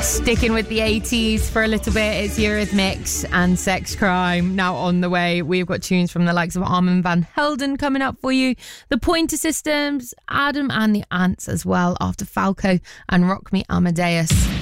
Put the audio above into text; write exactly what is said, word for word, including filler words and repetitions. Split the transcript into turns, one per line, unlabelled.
Sticking with the eighties for a little bit, it's Eurythmics and Sex Crime. Now on the way, we've got tunes from the likes of Armand van Helden coming up for you. The Pointer Systems, Adam and the Ants as well, after Falco and Rock Me Amadeus.